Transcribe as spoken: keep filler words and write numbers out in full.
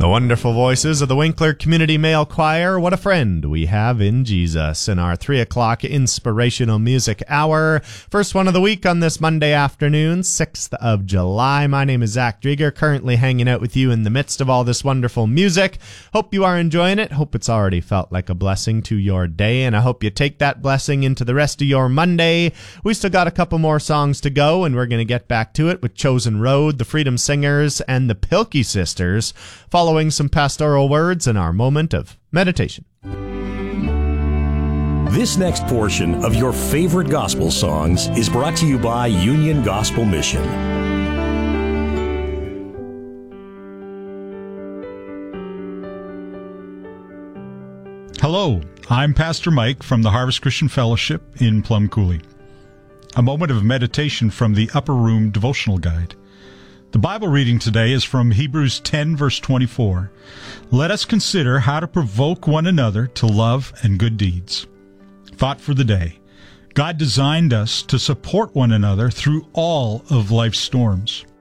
The wonderful voices of the Winkler Community Male Choir. What a friend we have in Jesus in our three o'clock inspirational music hour. First one of the week on this Monday afternoon, sixth of July. My name is Zach Drieger, currently hanging out with you in the midst of all this wonderful music. Hope you are enjoying it. Hope it's already felt like a blessing to your day, and I hope you take that blessing into the rest of your Monday. We still got a couple more songs to go, and we're going to get back to it with Chosen Road, the Freedom Singers, and the Pilkey Sisters, following some pastoral words in our moment of meditation. This next portion of your favorite gospel songs is brought to you by Union Gospel Mission. Hello, I'm Pastor Mike from the Harvest Christian Fellowship in Plum Coulee. A moment of meditation from the Upper Room Devotional Guide. The Bible reading today is from Hebrews ten, verse twenty-four. Let us consider how to provoke one another to love and good deeds. Thought for the day. God designed us to support one another through all of life's storms.